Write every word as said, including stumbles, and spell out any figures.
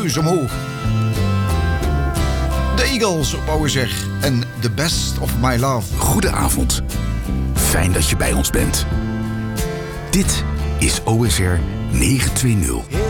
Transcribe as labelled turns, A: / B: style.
A: neus omhoog. De Eagles op O S R en The Best of My Love.
B: Goedenavond. Fijn dat je bij ons bent. Dit is O S R negen twee nul.